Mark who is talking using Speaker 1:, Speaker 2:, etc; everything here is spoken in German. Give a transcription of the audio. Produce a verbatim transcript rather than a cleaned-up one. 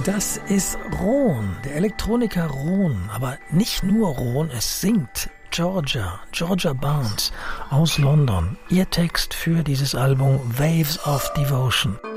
Speaker 1: Das ist Ron, der Elektroniker Ron. Aber nicht nur Ron, es singt Georgia, Georgia Barnes aus London. Ihr Text für dieses Album Waves of Devotion.